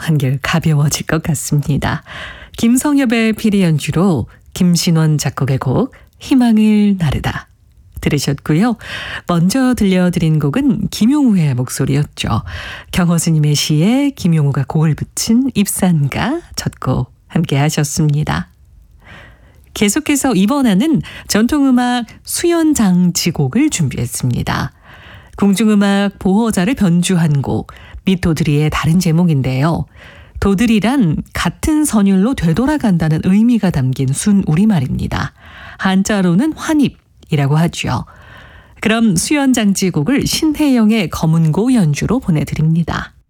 한결 가벼워질 것 같습니다. 김성엽의 피리 연주로 김신원 작곡의 곡 희망을 나르다 들으셨고요. 먼저 들려드린 곡은 김용우의 목소리였죠. 경허스님의 시에 김용우가 곡을 붙인 입산가 첫 곡 함께 하셨습니다. 계속해서 이번에는 전통음악 수연장지곡을 준비했습니다. 궁중음악 보호자를 변주한 곡 밑도드리의 다른 제목인데요. 도드리란 같은 선율로 되돌아간다는 의미가 담긴 순 우리말입니다. 한자로는 환입이라고 하죠. 그럼 수연장지곡을 신혜영의 검은고 연주로 보내드립니다.